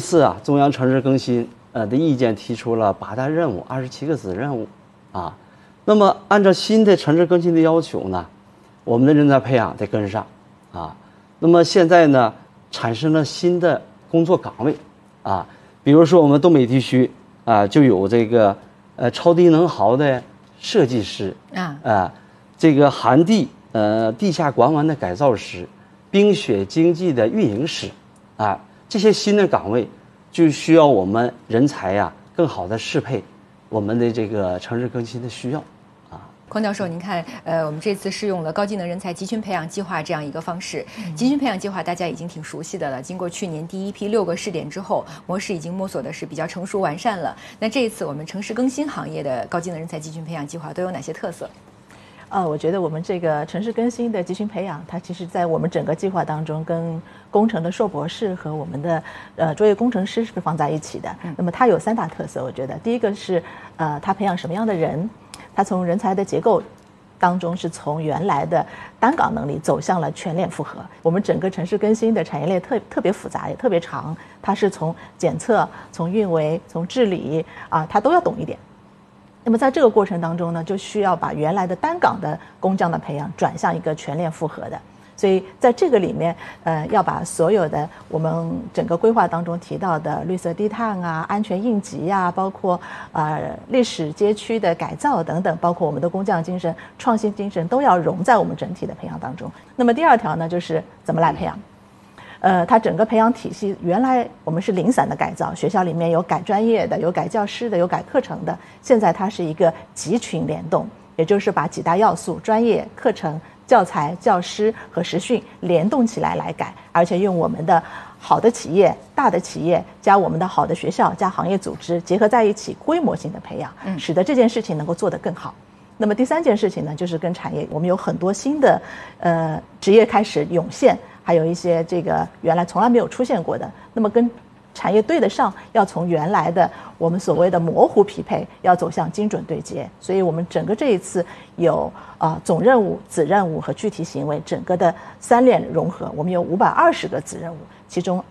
次啊，中央城市更新的意见提出了8大任务、27个子任务啊。那么按照新的城市更新的要求呢，我们的人才培养得跟上啊。那么现在呢，产生了新的工作岗位啊，比如说我们东北地区啊，就有这个超低能耗的设计师这个寒地地下管网的改造师，冰雪经济的运营师啊，这些新的岗位就需要我们人才呀更好的适配我们的这个城市更新的需要。 匡教授，您看，我们这次是用了高技能人才集群培养计划这样一个方式。集群培养计划大家已经挺熟悉的了，经过去年第一批6个试点之后，模式已经摸索的是比较成熟完善了。那这一次我们城市更新行业的高技能人才集群培养计划都有哪些特色？ 我觉得我们这个城市更新的集群培养，它其实在我们整个计划当中，跟工程的硕博士和我们的专业工程师是放在一起的。那么它有3大特色，我觉得第一个是它培养什么样的人。它从人才的结构当中是从原来的单岗能力走向了全链复合。我们整个城市更新的产业链特别复杂也特别长，它是从检测、从运维、从治理它都要懂一点。那么在这个过程当中呢，就需要把原来的单岗的工匠的培养转向一个全链复合的。所以在这个里面，要把所有的我们整个规划当中提到的绿色低碳安全应急包括历史街区的改造等等，包括我们的工匠精神、创新精神，都要融在我们整体的培养当中。那么第2条呢，就是怎么来培养。它整个培养体系原来我们是零散的改造，学校里面有改专业的，有改教师的，有改课程的，现在它是一个集群联动，也就是把几大要素：专业、课程、教材、教师和实训联动起来改，而且用我们的好的企业、大的企业加我们的好的学校加行业组织结合在一起，规模性的培养，使得这件事情能够做得更好。那么第3件事情呢，就是跟产业，我们有很多新的职业开始涌现，还有一些这个原来从来没有出现过的，那么跟产业对得上，要从原来的我们所谓的模糊匹配，要走向精准对接。所以我们整个这一次有总任务、子任务和具体行为整个的3链融合，我们有520个子任务，其中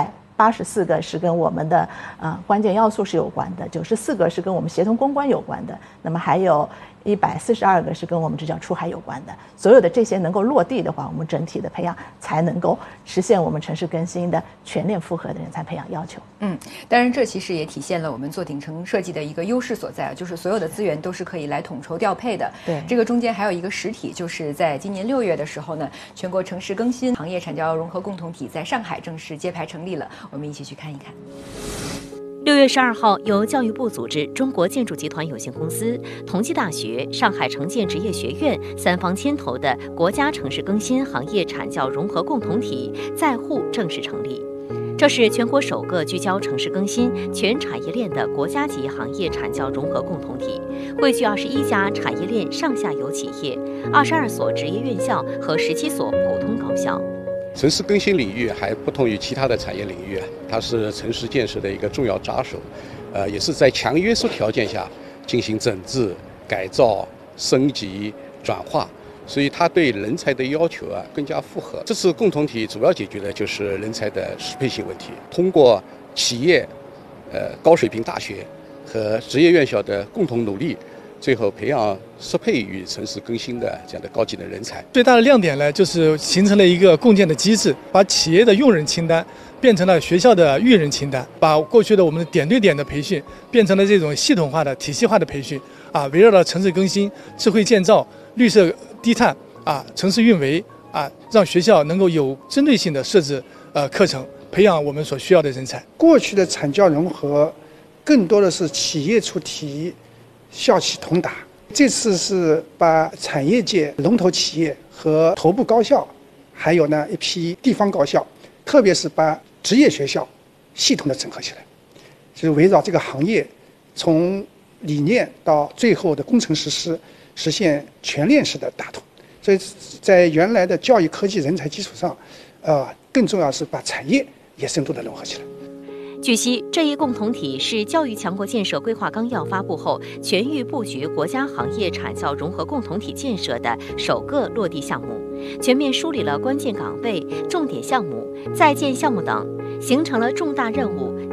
284个是跟我们的关键要素是有关的，94个是跟我们协同攻关有关的，那么还有142个是跟我们这叫出海有关的。所有的这些能够落地的话，我们整体的培养才能够实现我们城市更新的全链复合的人才培养要求。 当然这其实也体现了我们做顶层设计的一个优势所在，就是所有的资源都是可以来统筹调配的。 对， 这个中间还有一个实体，就是在今年6月的时候呢，全国城市更新行业产教融合共同体在上海正式揭牌成立了，我们一起去看一看。 6月12号，由教育部组织、中国建筑集团有限公司、同济大学、上海城建职业学院3方牵头的国家城市更新行业产教融合共同体在沪正式成立。这是全国首个聚焦城市更新全产业链的国家级行业产教融合共同体，汇聚21家产业链上下游企业、22所职业院校和17所普通高校。 城市更新领域还不同于其他的产业领域，它是城市建设的一个重要抓手，也是在强约束条件下进行整治、改造、升级、转化，所以它对人才的要求更加符合。这次共同体主要解决的就是人才的适配性问题，通过企业、高水平大学和职业院校的共同努力，最后培养适配于城市更新的这样的高级的人才。 最大的亮点呢，就是形成了一个共建的机制，把企业的用人清单变成了学校的育人清单，把过去的我们的点对点的培训变成了这种系统化的体系化的培训围绕着城市更新、智慧建造、绿色低碳城市运维让学校能够有针对性的设置课程，培养我们所需要的人才。 过去的产教融合更多的是企业出题，校企同打，这次是把产业界龙头企业和头部高校，还有一批地方高校，特别是把职业学校系统的整合起来，就是围绕这个行业，从理念到最后的工程实施，实现全链式的打通。所以在原来的教育科技人才基础上，更重要是把产业也深度的融合起来。 据悉，这一共同体是教育强国建设规划纲要发布后，全域布局国家行业产教融合共同体建设的首个落地项目，全面梳理了关键岗位、重点项目、在建项目等，形成了重大任务